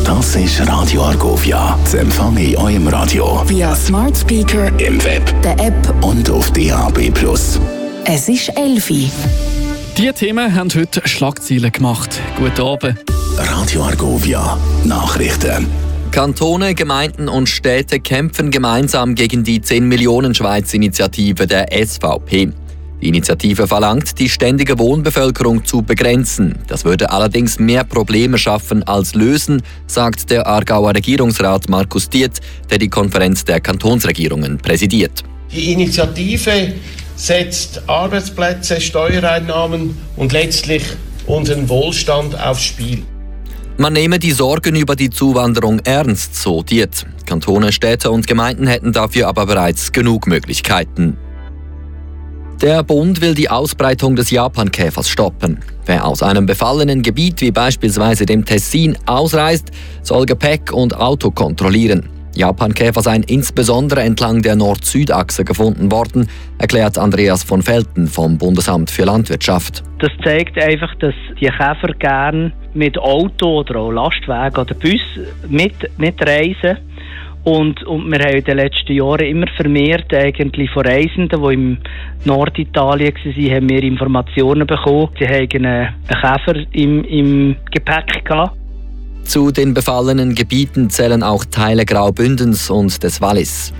Das ist Radio Argovia. Zu empfangen in eurem Radio. Via Smart Speaker, im Web, der App und auf DAB+. Es ist 11 Uhr. Diese Themen haben heute Schlagzeilen gemacht. Guten Abend. Radio Argovia. Nachrichten. Kantone, Gemeinden und Städte kämpfen gemeinsam gegen die 10-Millionen-Schweiz-Initiative der SVP. Die Initiative verlangt, die ständige Wohnbevölkerung zu begrenzen. Das würde allerdings mehr Probleme schaffen als lösen, sagt der Aargauer Regierungsrat Markus Dietz, der die Konferenz der Kantonsregierungen präsidiert. Die Initiative setzt Arbeitsplätze, Steuereinnahmen und letztlich unseren Wohlstand aufs Spiel. Man nehme die Sorgen über die Zuwanderung ernst, so Dietz. Kantone, Städte und Gemeinden hätten dafür aber bereits genug Möglichkeiten. Der Bund will die Ausbreitung des Japankäfers stoppen. Wer aus einem befallenen Gebiet wie beispielsweise dem Tessin ausreist, soll Gepäck und Auto kontrollieren. Japankäfer seien insbesondere entlang der Nord-Süd-Achse gefunden worden, erklärt Andreas von Velten vom Bundesamt für Landwirtschaft. Das zeigt einfach, dass die Käfer gerne mit Auto oder auch Lastwagen oder Bus mitreisen. Und wir haben in den letzten Jahren immer vermehrt eigentlich von Reisenden, die im Norditalien waren, haben wir Informationen bekommen. Sie haben einen Käfer im Gepäck gehabt. Zu den befallenen Gebieten zählen auch Teile Graubündens und des Wallis.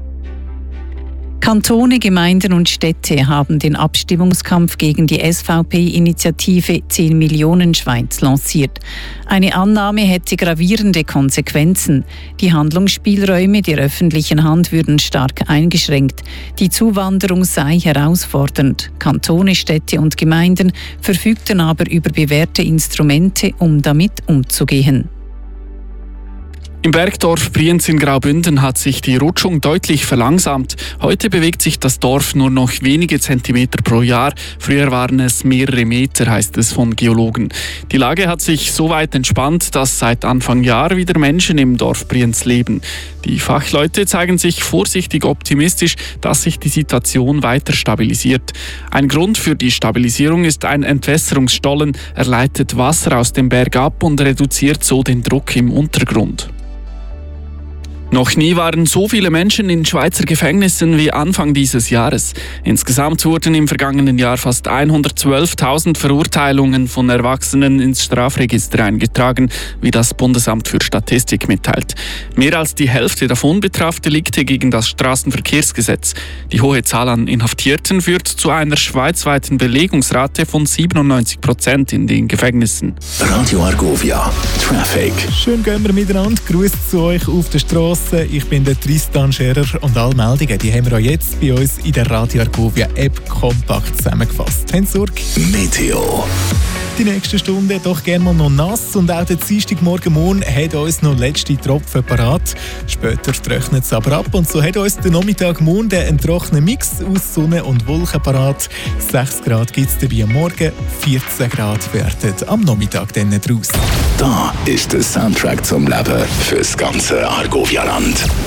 Kantone, Gemeinden und Städte haben den Abstimmungskampf gegen die SVP-Initiative 10 Millionen Schweiz lanciert. Eine Annahme hätte gravierende Konsequenzen. Die Handlungsspielräume der öffentlichen Hand würden stark eingeschränkt. Die Zuwanderung sei herausfordernd. Kantone, Städte und Gemeinden verfügten aber über bewährte Instrumente, um damit umzugehen. Im Bergdorf Brienz in Graubünden hat sich die Rutschung deutlich verlangsamt. Heute bewegt sich das Dorf nur noch wenige Zentimeter pro Jahr. Früher waren es mehrere Meter, heißt es von Geologen. Die Lage hat sich so weit entspannt, dass seit Anfang Jahr wieder Menschen im Dorf Brienz leben. Die Fachleute zeigen sich vorsichtig optimistisch, dass sich die Situation weiter stabilisiert. Ein Grund für die Stabilisierung ist ein Entwässerungsstollen. Er leitet Wasser aus dem Berg ab und reduziert so den Druck im Untergrund. Noch nie waren so viele Menschen in Schweizer Gefängnissen wie Anfang dieses Jahres. Insgesamt wurden im vergangenen Jahr fast 112.000 Verurteilungen von Erwachsenen ins Strafregister eingetragen, wie das Bundesamt für Statistik mitteilt. Mehr als die Hälfte davon betraf Delikte gegen das Straßenverkehrsgesetz. Die hohe Zahl an Inhaftierten führt zu einer schweizweiten Belegungsrate von 97% in den Gefängnissen. Radio Argovia. Traffic. Schön gehen wir miteinander. Grüß zu euch auf der Straße. Ich bin der Tristan Scherer und alle Meldungen die haben wir auch jetzt bei uns in der Radio Argovia App kompakt zusammengefasst. Habt Sorge. Meteo. Die nächste Stunde doch gerne mal noch nass und auch der Dienstagmorgen hat uns noch letzte Tropfen parat. Später trocknet es aber ab und so hat uns der Nachmittag morgen einen trockenen Mix aus Sonne und Wolken parat. 6 Grad gibt es dabei am Morgen, 14 Grad werden am Nachmittag dann draus. Da ist der Soundtrack zum Leben fürs ganze Argovia-Land.